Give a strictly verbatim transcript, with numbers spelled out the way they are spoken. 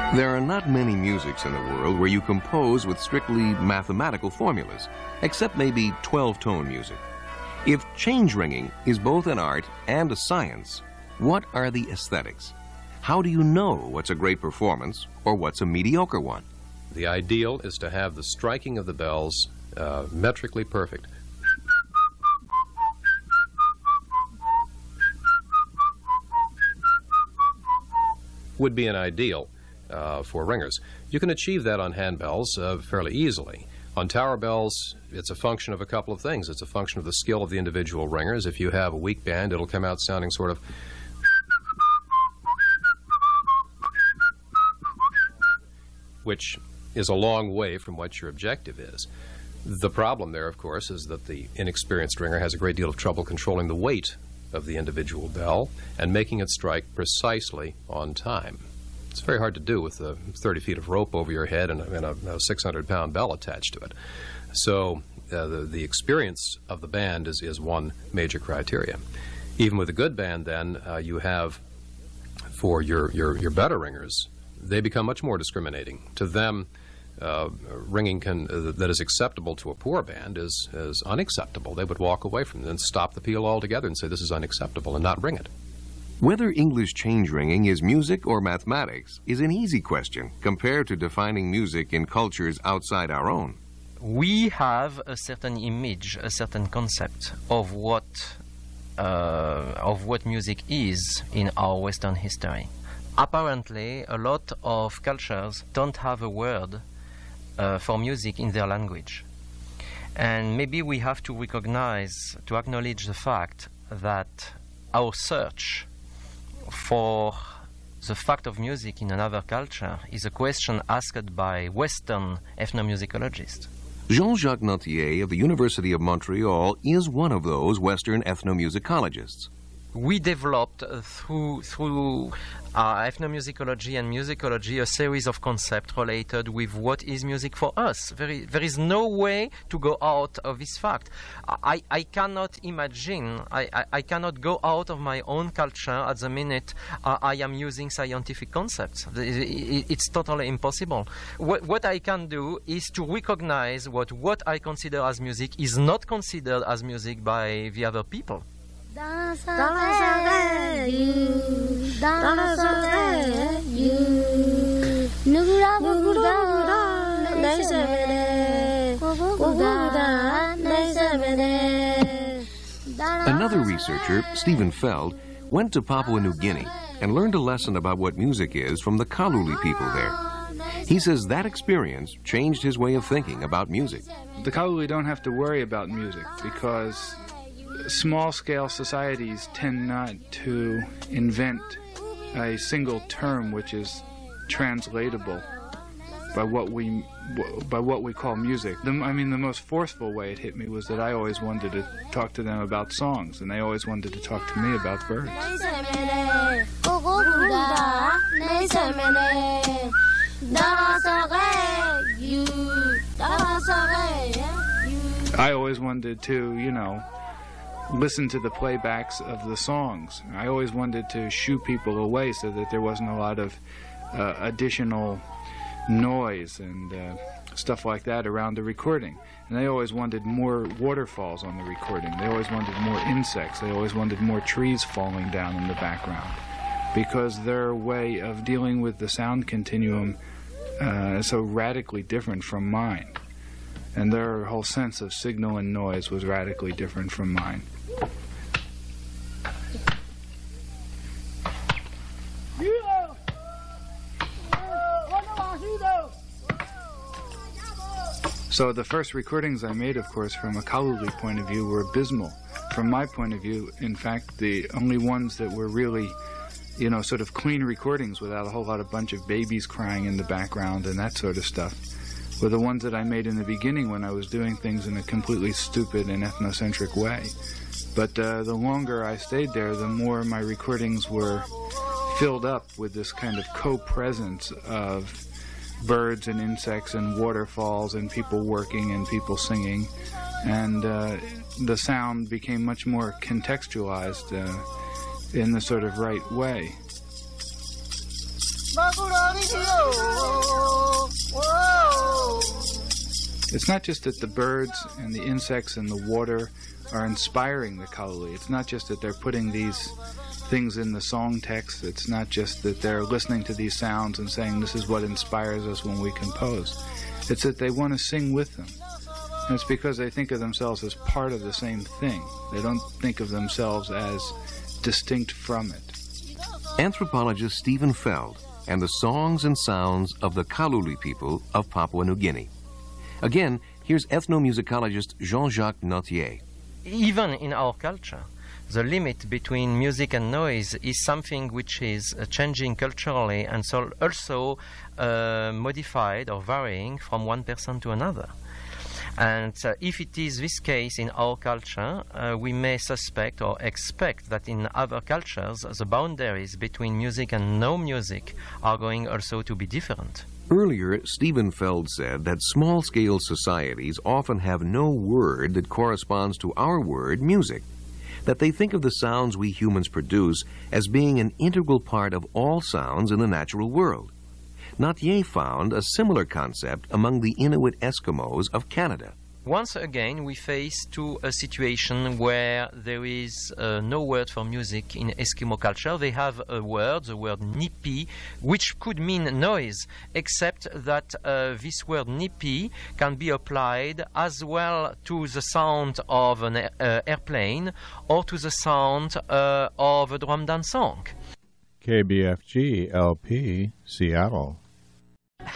There are not many musics in the world where you compose with strictly mathematical formulas, except maybe twelve-tone music. If change ringing is both an art and a science, what are the aesthetics? How do you know what's a great performance or what's a mediocre one? The ideal is to have the striking of the bells uh, metrically perfect. Would be an ideal uh, for ringers. You can achieve that on handbells uh, fairly easily. On tower bells, it's a function of a couple of things. It's a function of the skill of the individual ringers. If you have a weak band, it'll come out sounding sort of which is a long way from what your objective is. The problem there, of course, is that the inexperienced ringer has a great deal of trouble controlling the weight of the individual bell and making it strike precisely on time. It's very hard to do with uh, thirty feet of rope over your head and a, and a, a six hundred pound bell attached to it. So uh, the, the experience of the band is, is one major criteria. Even with a good band, then, uh, you have, for your, your, your better ringers, they become much more discriminating. To them, uh, ringing can, uh, that is acceptable to a poor band is, is unacceptable. They would walk away from it and stop the peal altogether and say this is unacceptable and not ring it. Whether English change ringing is music or mathematics is an easy question compared to defining music in cultures outside our own. We have a certain image, a certain concept of what, uh, of what music is in our Western history. Apparently, a lot of cultures don't have a word uh, for music in their language. And maybe we have to recognize, to acknowledge the fact that our search for the fact of music in another culture is a question asked by Western ethnomusicologists. Jean-Jacques Nantier of the University of Montreal is one of those Western ethnomusicologists. We developed uh, through through uh, ethnomusicology and musicology a series of concepts related with what is music for us. Very, there is no way to go out of this fact. I, I cannot imagine, I, I, I cannot go out of my own culture at the minute uh, I am using scientific concepts. It's totally impossible. What, what I can do is to recognize what, what I consider as music is not considered as music by the other people. Another researcher, Stephen Feld, went to Papua New Guinea and learned a lesson about what music is from the Kaluli people there. He says that experience changed his way of thinking about music. The Kaluli don't have to worry about music because small-scale societies tend not to invent a single term which is translatable by what we by what we call music. The, I mean, the most forceful way it hit me was that I always wanted to talk to them about songs, and they always wanted to talk to me about birds. I always wanted to, you know, listen to the playbacks of the songs. I always wanted to shoo people away so that there wasn't a lot of uh, additional noise and uh, stuff like that around the recording. And they always wanted more waterfalls on the recording. They always wanted more insects. They always wanted more trees falling down in the background, because their way of dealing with the sound continuum uh, is so radically different from mine. And their whole sense of signal and noise was radically different from mine. So the first recordings I made, of course, from a Kaluli point of view were abysmal. From my point of view, in fact, the only ones that were really, you know, sort of clean recordings without a whole lot of bunch of babies crying in the background and that sort of stuff were the ones that I made in the beginning when I was doing things in a completely stupid and ethnocentric way. But uh, the longer I stayed there, the more my recordings were filled up with this kind of co-presence of birds and insects and waterfalls and people working and people singing. And uh, the sound became much more contextualized uh, in the sort of right way. It's not just that the birds and the insects and the water are inspiring the kaluli. It's not just that they're putting these things in the song text. It's not just that they're listening to these sounds and saying this is what inspires us when we compose. It's that they want to sing with them. And it's because they think of themselves as part of the same thing. They don't think of themselves as distinct from it. Anthropologist Stephen Feld and the songs and sounds of the Kaluli people of Papua New Guinea. Again, here's ethnomusicologist Jean-Jacques Nauthier. Even in our culture, the limit between music and noise is something which is uh, changing culturally and so also uh, modified or varying from one person to another. And uh, if it is this case in our culture, uh, we may suspect or expect that in other cultures the boundaries between music and no music are going also to be different. Earlier, Stephen Feld said that small-scale societies often have no word that corresponds to our word, music, that they think of the sounds we humans produce as being an integral part of all sounds in the natural world. Nauthier found a similar concept among the Inuit Eskimos of Canada. Once again, we face to a situation where there is uh, no word for music in Eskimo culture. They have a word, the word nipi, which could mean noise, except that uh, this word nipi can be applied as well to the sound of an uh, airplane or to the sound uh, of a drum dance song. K B F G L P, Seattle.